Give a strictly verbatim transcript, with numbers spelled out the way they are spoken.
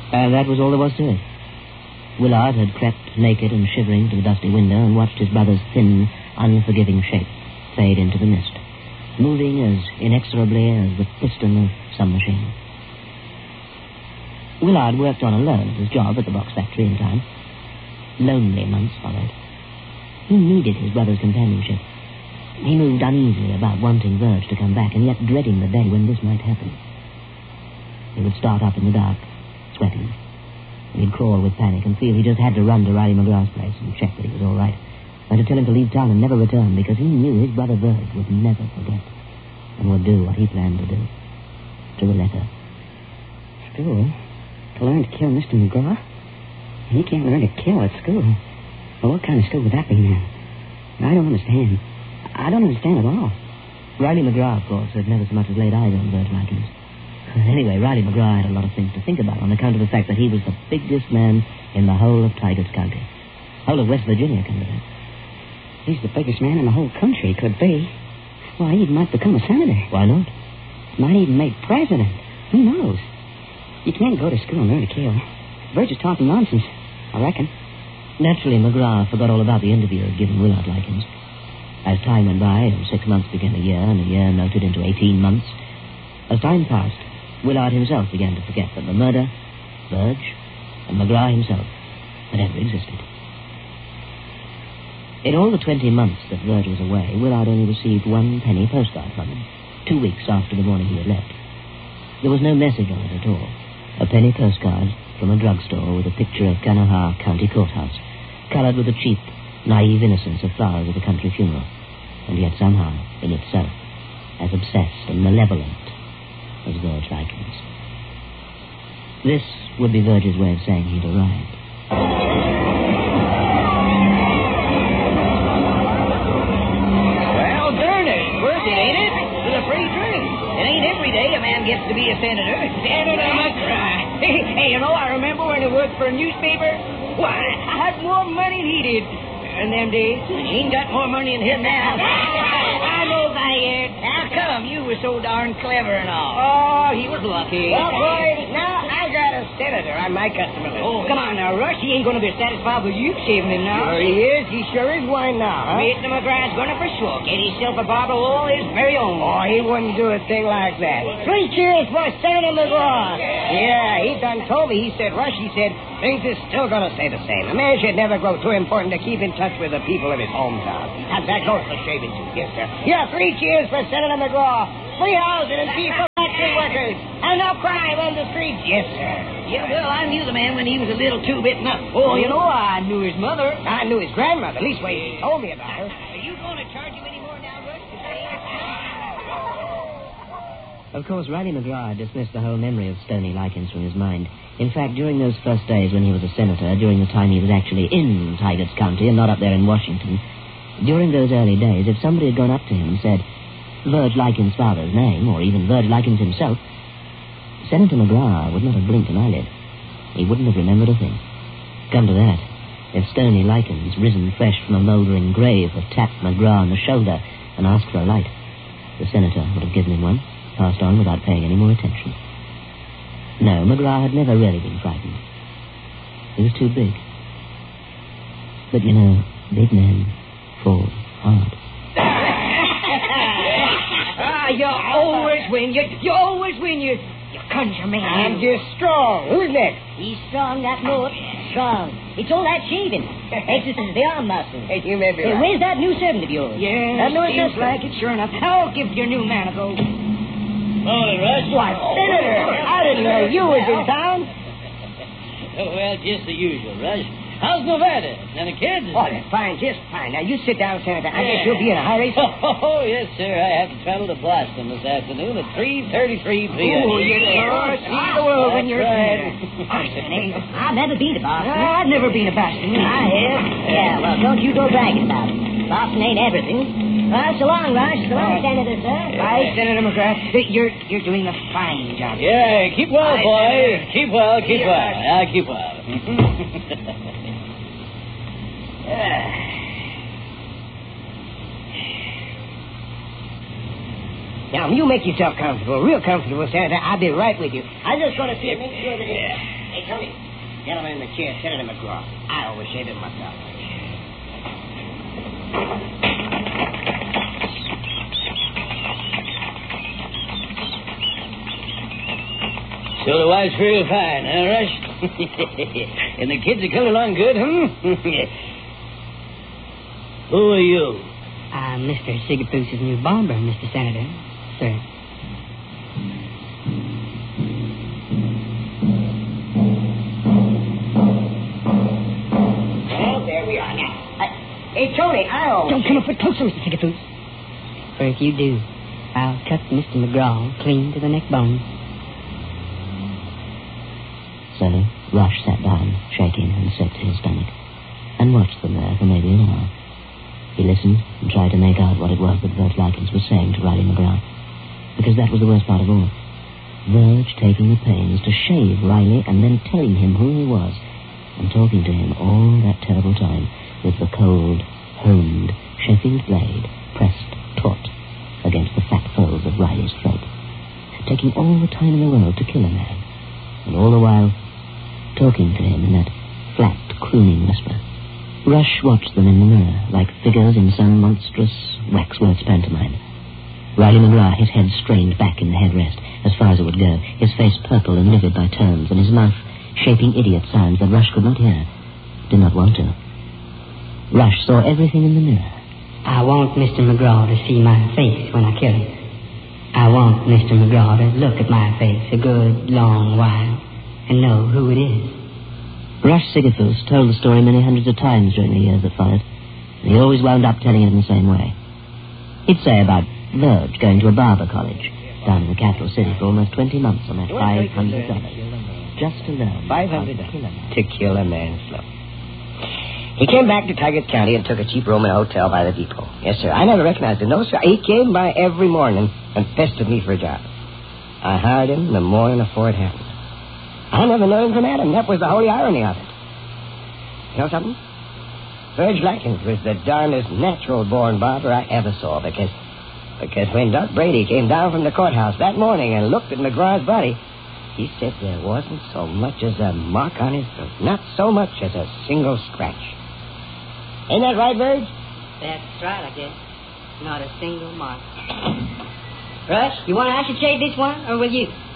And that was all there was to it. Willard had crept naked and shivering to the dusty window and watched his brother's thin, unforgiving shape fade into the mist, moving as inexorably as the piston of some machine. Willard worked on alone at his job at the box factory in time. Lonely months followed. He needed his brother's companionship. He moved uneasily about wanting Verge to come back and yet dreading the day when this might happen. He would start up in the dark, sweating. He'd crawl with panic and feel he just had to run to Riley McGraw's place and check that he was all right, and to tell him to leave town and never return because he knew his brother Verge would never forget and would do what he planned to do. To the letter. School? To learn to kill Mister McGraw? He can't learn to kill at school. Well, what kind of school would that be, man? I don't understand. I don't understand at all. Riley McGraw, of course, had never so much as laid eyes on Verge Likens. Anyway, Riley McGraw had a lot of things to think about on account of the fact that he was the biggest man in the whole of Tigard's County. Whole of West Virginia, come to that. He's the biggest man in the whole country, could be. Why, he might become a senator. Why not? Might even make president. Who knows? You can't go to school and learn to kill. Verge is talking nonsense, I reckon. Naturally, McGraw forgot all about the interview he'd given Willard Likens. As time went by, and six months became a year, and a year melted into eighteen months, as time passed, Willard himself began to forget that the murder, Verge, and McGraw himself had ever existed. In all the twenty months that Verge was away, Willard only received one penny postcard from him, two weeks after the morning he had left. There was no message on it at all. A penny postcard from a drugstore with a picture of Kanaha County Courthouse, colored with the cheap, naive innocence of flowers at a country funeral, and yet somehow, in itself, as obsessed and malevolent as Verge Likens. This would be Verge's way of saying he'd arrived. Well, darn it, it's worth it, ain't it? With a free drink. It ain't every day a man gets to be a senator. Senator McGraw. Hey, hey, you know, I remember when I worked for a newspaper. Why, I had more money than he did in them days. He ain't got more money than him now. I know that, Ed. How come? You were so darn clever and all. Oh, he was lucky. Well, boys, now I got a senator on my customer list. Oh, come on now, Rush. He ain't going to be satisfied with you saving him now. Sure he is. He sure is. Why now, huh? Mister McGraw's going to for sure get himself a bottle of all his very own. Oh, he wouldn't do a thing like that. Three cheers for Senator McGraw. Yeah, he done told me. He said, Rush, he said, things is still going to stay the same. A man should never grow too important to keep in touch with the people of his hometown. And that goes for shaving, too. Yes, sir. Yeah, three cheers for Senator McGraw. Free housing and peace for factory workers. And no crime on the streets. Yes, sir. Yeah, well, I knew the man when he was a little too bitten up. Oh, you know, I knew his mother. I knew his grandmother. At least way he told me about her. Are you going to charge him any more now, Rush? Of course, Riley McGraw dismissed the whole memory of Stony Likens from his mind. In fact, during those first days when he was a senator, during the time he was actually in Tigard's County and not up there in Washington, during those early days, if somebody had gone up to him and said, Verge Likens' father's name, or even Verge Likens himself, Senator McGraw would not have blinked an eyelid. He wouldn't have remembered a thing. Come to that, if Stony Likens, risen fresh from a mouldering grave, had tapped McGraw on the shoulder and asked for a light, the senator would have given him one, passed on without paying any more attention. No, McGraw had never really been frightened. He was too big. But, you know, big men fall hard. Ah, you always win. You, you always win. You, you conjure man. I'm just strong. Who's next? He's strong, that Mort. Strong. It's all that shaving. Exercises the arm muscles. Hey, you may be Hey, right. where's that new servant of yours? Yeah, That new seems assistant? like it, sure enough. I'll give your new man a go. Morning, Rush. Why, Senator, I didn't know you was in town. Oh, well, just the usual, Rush. How's Nevada? And the kids? Oh, they're fine, just fine. Now, you sit down, Senator. I guess Yeah. you'll be in a hurry. Oh, yes, sir. I have to travel to Boston this afternoon at three thirty-three p.m. Oh, you sure see the world when you're a That's senator. Boston, eh? I've never been to Boston. I've never been to Boston. I have. Yeah, well, don't you go bragging about it. Boston ain't everything. Well, so long, Rush. So long, Senator, sir. Bye, Senator McGrath. You're, you're doing a fine job. Yeah, keep well, Aye, boy. Senator. Keep well, keep Yeah. well. Yeah, keep well. Now, you make yourself comfortable, real comfortable, Senator. I'll be right with you. I'm just going to see make sure that... Yeah. Hey, Tony, gentleman in the chair, Senator McGraw. I always say that myself. So the wife's real fine, huh, Rush? And the kids are coming along good, hmm? Who are you? I'm Mister Sigafoos's new barber, Mister Senator, sir. Well, there we are now. Uh, hey, Tony, I always... Don't come a foot closer, Mister Sigafoos. For if you do, I'll cut Mister McGraw clean to the neck bone. So Rush sat down, shaking and sick to his stomach, and watched them there for maybe an hour. He listened and tried to make out what it was that Verge Likens was saying to Riley McGraw, because that was the worst part of all. Verge taking the pains to shave Riley and then telling him who he was, and talking to him all that terrible time with the cold, honed Sheffield blade pressed taut against the fat folds of Riley's throat, taking all the time in the world to kill a man, and all the while talking to him in that flat, crooning whisper. Rush watched them in the mirror, like figures in some monstrous waxworks pantomime. Riley McGraw, his head strained back in the headrest, as far as it would go, his face purple and livid by turns, and his mouth shaping idiot sounds that Rush could not hear, did not want to. Rush saw everything in the mirror. I want Mister McGraw to see my face when I kill him. I want Mister McGraw to look at my face a good, long while and know who it is. Rush Sigafoos told the story many hundreds of times during the years that followed, and he always wound up telling it in the same way. He'd say about Verge going to a barber college down in the capital city for almost twenty months on that five hundred dollars, just to learn five hundred how to kill a man. To kill a man slow. He came back to Tigard County and took a cheap room in a hotel by the depot. Yes, sir. I never recognized him. No, sir. He came by every morning and pestered me for a job. I hired him the morning before it happened. I never knew him from Adam. That was the holy irony of it. You know something? Verge Likens was the darndest natural-born barber I ever saw, because because when Doc Brady came down from the courthouse that morning and looked at McGraw's body, he said there wasn't so much as a mark on his throat. Not so much as a single scratch. Ain't that right, Verge? That's right, I guess. Not a single mark. Rush, you want I should shave this one, or will you?